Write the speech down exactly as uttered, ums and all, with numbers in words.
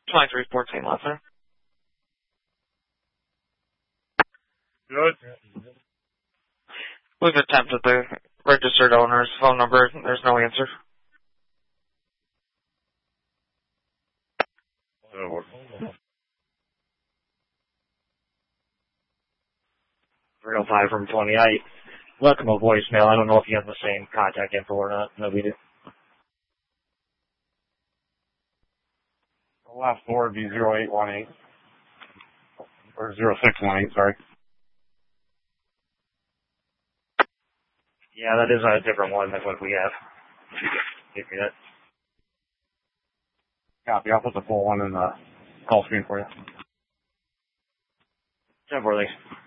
twenty-three fourteen, last name. Good. We've attempted the registered owner's phone number. There's no answer. three oh five from twenty. I left him a voicemail. I don't know if he has the same contact info or not. No, we do. The last four would be zero eight one eight. Or zero six one eight, sorry. Yeah, that is a different one than what we have. Give me that. Copy. I'll put the full one in the call screen for you. ten four, thanks.